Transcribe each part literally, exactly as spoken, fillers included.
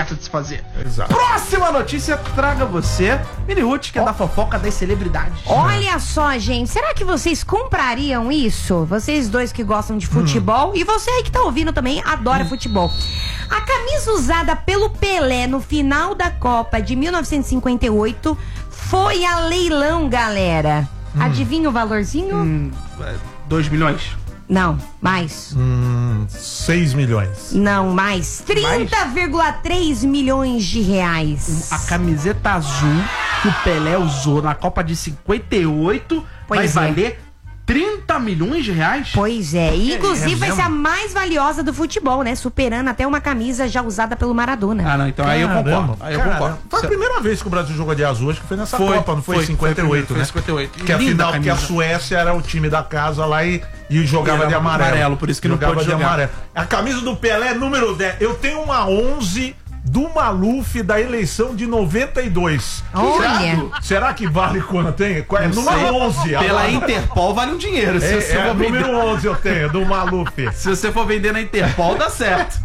certo de se fazer. Exato. Próxima notícia traga você, Mini Ruth, que é Ó. da fofoca das celebridades. Olha só, gente, será que vocês comprariam isso? Vocês dois que gostam de futebol e você aí que tá ouvindo também adora futebol. A camisa usada pelo Pelé no final da Copa de mil novecentos e cinquenta e oito foi a leilão, galera. Adivinha o valorzinho? Hum, dois milhões? Não, mais. Hum, seis milhões. Não, mais. trinta vírgula três milhões de reais. A camiseta azul que o Pelé usou na Copa de cinquenta e oito Pois vai é. valer trinta milhões de reais? Pois é, e inclusive é vai ser mesmo? a mais valiosa do futebol, né? Superando até uma camisa já usada pelo Maradona. Ah, não, então aí eu Caramba, concordo. Aí eu cara, concordo. Foi a primeira vez que o Brasil jogou de azul, acho que foi nessa Copa, não foi, em cinquenta e oito, foi né? cinquenta e oito. Porque a Linda final, porque a camisa. Suécia era o time da casa lá e, e jogava E era de amarelo. amarelo, por isso que não jogava pode de jogar. amarelo. A camisa do Pelé é número dez. Eu tenho uma onze do Maluf da eleição de noventa e dois. Olha. Será, será que vale quanto tem? Qual é? Não Número sei. onze. Pela agora. Interpol vale um dinheiro. Se, É, você é, for vender, número onze eu tenho, do Maluf. se você for vender na Interpol, dá certo.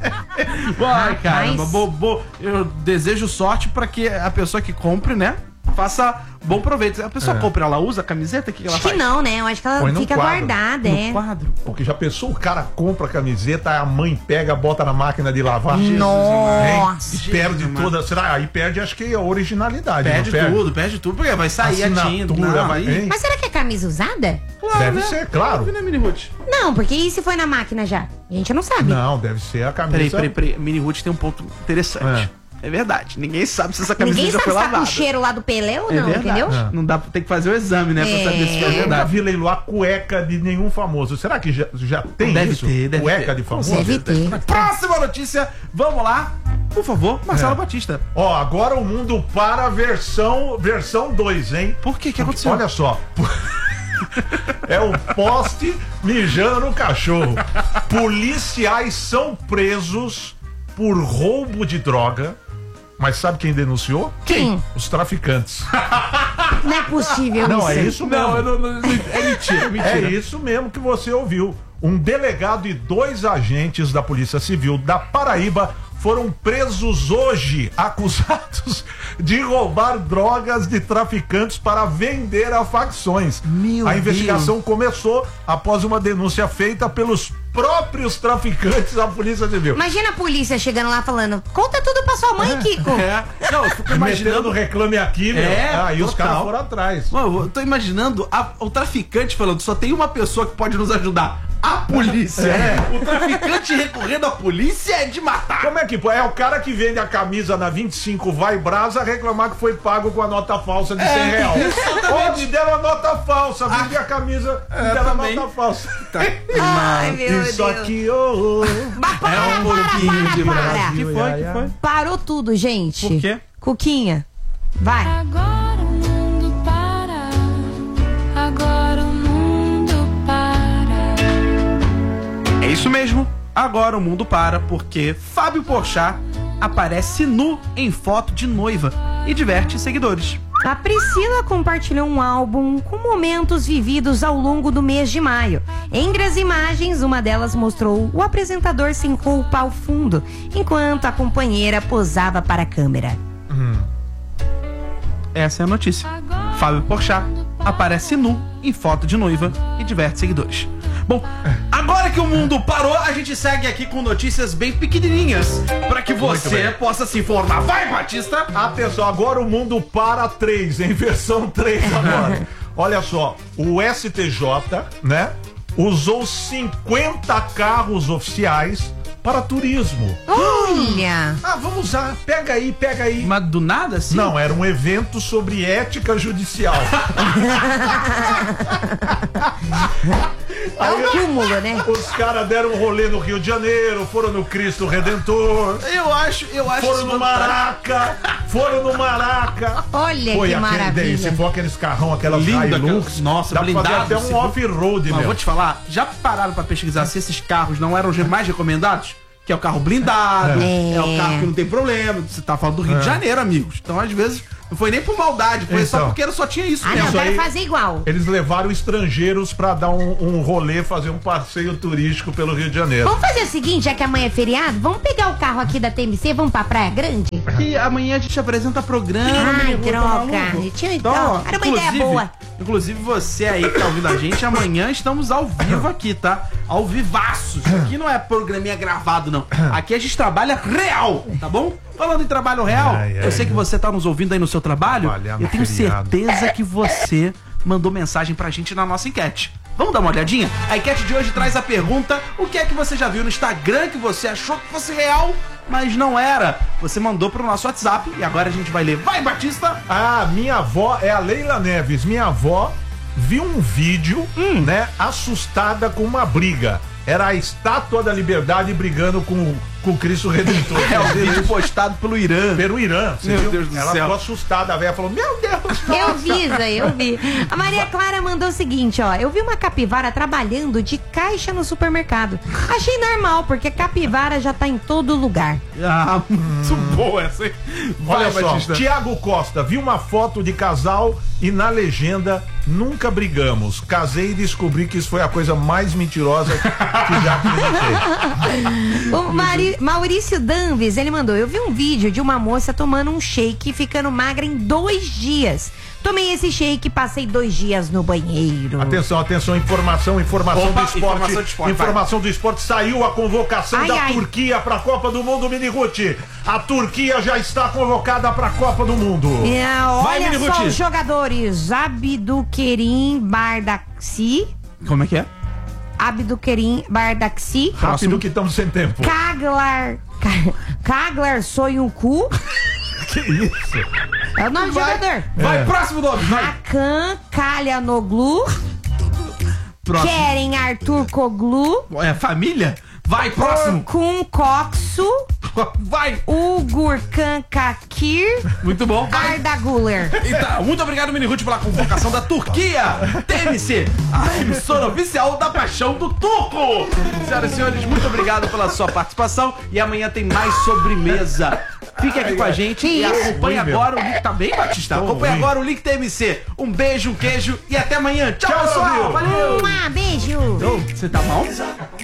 Ai, caramba. Bo, bo, eu desejo sorte pra que a pessoa que compre, né, faça bom proveito. A pessoa É. compra, ela usa a camiseta? O que, que ela Acho que faz? não, né? Eu acho que ela Põe no fica quadro. guardada, No é. quadro. Porque já pensou, o cara compra a camiseta, aí a mãe pega, bota na máquina de lavar. Nossa. Hein? E perde Jesus, toda. Será? Aí perde, acho que a originalidade. Perde não tudo, perde tudo, porque vai sair a tinta. Assinatura, Não, vai. aí- Hein? Mas será que é camisa usada? Claro, Deve né? ser, claro. Óbvio, né, Mini Ruth? Não, porque e se foi na máquina já? A gente não sabe. Não, deve ser a camisa. Peraí, peraí, peraí. Mini Ruth tem um ponto interessante. É, verdade. Ninguém sabe se essa camisa Ninguém já sabe foi se tá com lavada. o cheiro lá do Pelé ou É não, verdade. entendeu? É. Não dá, tem que fazer o exame, né? Pra É. saber se foi Eu nunca verdade. vi leiloar cueca de nenhum famoso. Será que já, já tem Deve isso? ter, deve cueca ter. de famoso? Deve ter. Próxima notícia, vamos lá. Por favor, Marcelo É. Batista. Ó, agora o mundo para a versão versão dois, hein? Por quê? O que aconteceu? Olha só. É o poste mijando no cachorro. Policiais são presos por roubo de droga. Mas sabe quem denunciou? Quem? Os traficantes. Não é possível Não, isso. é isso mesmo. Não, eu não, não, é mentira, é mentira. É isso mesmo que você ouviu. Um delegado e dois agentes da Polícia Civil da Paraíba foram presos hoje, acusados de roubar drogas de traficantes para vender a facções. Meu a investigação começou após uma denúncia feita pelos próprios traficantes à Polícia Civil. Imagina a polícia chegando lá falando: conta tudo pra sua mãe, Kiko. É. Não, eu fico Imaginando imaginando. reclame aqui, meu. É, Aí os total. caras foram atrás. Mano, eu tô imaginando a- o traficante falando: só tem uma pessoa que pode nos ajudar. A polícia. É. O traficante recorrendo à polícia é de matar. Como é que pô? É o cara que vende a camisa na vinte e cinco Vai Brasa reclamar que foi pago com a nota falsa de cem real. Onde deram a nota falsa? Vende a camisa e é, deram a também. nota falsa. Tá. Ai, meu Isso Deus. aqui, ô. ô. Mas para, É um para, pouquinho para, de para. Brasil. Que foi? Que foi? Parou tudo, gente. Por quê? Cuquinha, vai. Agora o mundo para, agora o mundo para. É isso mesmo. Agora o mundo para porque Fábio Porchat aparece nu em foto de noiva e diverte seguidores. A Priscila compartilhou um álbum com momentos vividos ao longo do mês de maio. Entre as imagens, uma delas mostrou o apresentador sem roupa ao fundo, enquanto a companheira posava para a câmera. Essa é a notícia. Fábio Porchat aparece nu em foto de noiva e diverte seguidores. Bom, agora que o mundo parou, a gente segue aqui com notícias bem pequenininhas para que você bem. possa se informar. Vai, Batista! Atenção, agora o mundo para três, em versão três agora. Olha só, o S T J, né, usou cinquenta carros oficiais para turismo. Olha! Ah, vamos usar. Pega aí, pega aí. Mas do nada, assim? Não, era um evento sobre ética judicial. É um cúmulo, né? Os caras deram um rolê no Rio de Janeiro, foram no Cristo Redentor, Eu acho, eu acho foram isso no Maraca, foram no Maraca. Olha Foi que aquele daí, maravilha. se for aqueles carrão, aquelas Lindo, Hilux, aquelas- nossa, dá pra fazer blindado, até um se- off-road, Mas meu. vou te falar, já pararam pra pesquisar se esses carros não eram os mais recomendados? Que é o carro blindado, É. é, o carro que não tem problema. Você tá falando do Rio de Janeiro, amigos. Então, às vezes, Não foi nem por maldade, foi Então. só porque só tinha isso Ah, mesmo. não, Isso quero aí- fazer igual. Eles levaram estrangeiros pra dar um, um rolê, fazer um passeio turístico pelo Rio de Janeiro. Vamos fazer o seguinte, já que amanhã é feriado, vamos pegar o carro aqui da T M C, vamos pra Praia Grande? Que amanhã a gente apresenta programa. Ai, menino, tá droga. maluco? Tinha- Então, então, era uma ideia inclusive- boa. Inclusive você aí que tá ouvindo a gente, amanhã estamos ao vivo aqui, tá? Ao vivaço. Isso aqui não é programinha gravado, não. Aqui a gente trabalha real, tá bom? Falando em trabalho real, Ai, ai, eu sei que você tá nos ouvindo aí no seu trabalho. Trabalhar no Eu tenho feriado. certeza que você mandou mensagem pra gente na nossa enquete. Vamos dar uma olhadinha? A enquete de hoje traz a pergunta: o que é que você já viu no Instagram que você achou que fosse real, mas não era? Você mandou pro nosso WhatsApp e agora a gente vai ler. Vai, Batista! Ah, minha avó é a Leila Neves. Minha avó viu um vídeo, né, assustada com uma briga. Era a Estátua da Liberdade brigando com, com o Cristo Redentor. É o vídeo postado pelo Irã. Pelo Irã. Você Meu viu? Deus do Ela céu. ficou assustada. A velha falou: Meu Deus, Eu nossa. vi, Zé, eu vi. A Maria Clara mandou o seguinte, ó. Eu vi uma capivara trabalhando de caixa no supermercado. Achei normal, porque capivara já tá em todo lugar. Ah, muito boa essa aí. Vai, Olha só, Batista. Tiago Costa viu uma foto de casal e na legenda: nunca brigamos. Casei e descobri que isso foi a coisa mais mentirosa que já acreditei. O Mari- Maurício Danves, ele mandou: eu vi um vídeo de uma moça tomando um shake e ficando magra em dois dias. Tomei esse shake e passei dois dias no banheiro. Atenção, atenção, informação, informação Opa, do esporte. informação de esporte, Informação do esporte, saiu a convocação Ai, da ai. Turquia para a Copa do Mundo, Mini Ruth. A Turquia já está convocada para a Copa do Mundo. É, Vai, olha Mini só Ruth. os jogadores: Abdukerim Bardaxi, Como é que é? Abdukerim Bardaxi, Rápido que estamos sem tempo. Kaglar, Ka- Kaglar Soyuncu, Que isso? é o nome do Vai, jogador. vai É. próximo nome. Vai. Hakan Kalyanoglu, Próximo. Keren Artur Koglu, É família? Vai, próximo. Orkun Koksu, Vai. Ugur Kankakir, Muito bom. Vai. Arda Guler. Então, muito obrigado, Mini Ruth, pela convocação da Turquia. T M C, a emissora oficial da paixão do turco. Senhoras e senhores, muito obrigado pela sua participação. E amanhã tem mais sobremesa. Fique aqui com a gente e Isso. acompanhe Ruim agora o link. Tá bem, Batista? Tô Acompanhe ruim. agora o link T M C. Um beijo, um queijo e até amanhã. Tchau, Tchau, pessoal. Brasil. Valeu. Um beijo. Você tá mal?